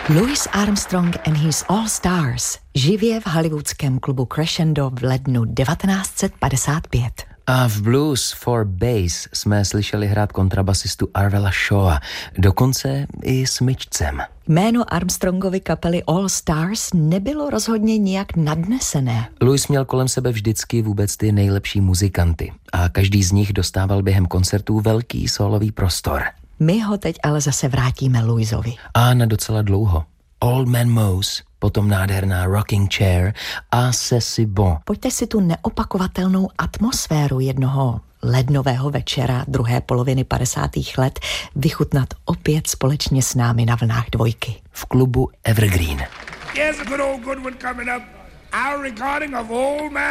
Louis Armstrong and his All Stars živě v hollywoodském klubu Crescendo v lednu 1955. A v Blues for Bass jsme slyšeli hrát kontrabasistu Arvela Shawa, dokonce i s myčcem. Jméno Armstrongovy kapely All Stars nebylo rozhodně nijak nadnesené. Louis měl kolem sebe vždycky vůbec ty nejlepší muzikanty a každý z nich dostával během koncertů velký sólový prostor. My ho teď ale zase vrátíme Louisovi. A na docela dlouho. Old Man Moose, potom nádherná Rocking Chair a C'est si bon. Pojďte si tu neopakovatelnou atmosféru jednoho lednového večera druhé poloviny 50. let vychutnat opět společně s námi na vlnách Dvojky. V klubu Evergreen. Here's a good one coming up. Our recording of Old Man